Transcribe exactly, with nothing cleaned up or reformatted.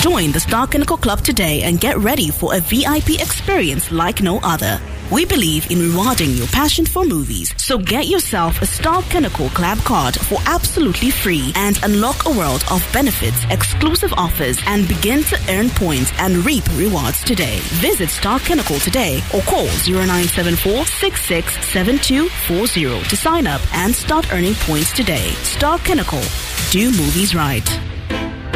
Join the Star Kinnickle Club today and get ready for a V I P experience like no other. We believe in rewarding your passion for movies, so get yourself a Star Kinnickle Club card for absolutely free and unlock a world of benefits, exclusive offers, and begin to earn points and reap rewards today. Visit Star Kinnickle today or call zero nine seven four, six six seven two four zero to sign up and start earning points today. Star Kinnickle. Do movies right.